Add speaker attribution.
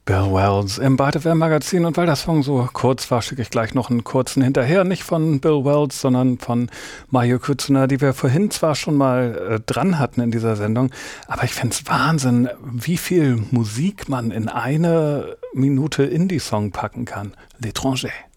Speaker 1: Bill Wells im BadeFM-Magazin, und weil der Song so kurz war, schicke ich gleich noch einen kurzen hinterher. Nicht von Bill Wells, sondern von Mario Kutsuna, die wir vorhin zwar schon mal dran hatten in dieser Sendung, aber ich finde es Wahnsinn, wie viel Musik man in eine Minute Indie-Song packen kann. L'étranger.